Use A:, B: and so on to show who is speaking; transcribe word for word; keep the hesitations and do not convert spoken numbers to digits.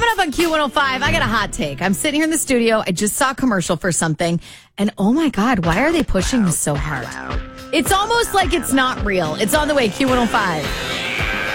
A: Coming up on Q one oh five, I got a hot take. I'm sitting here in the studio. I just saw a commercial for something. And oh my God, why are they pushing this so hard? It's almost like it's not real. It's on the way, Q one oh five.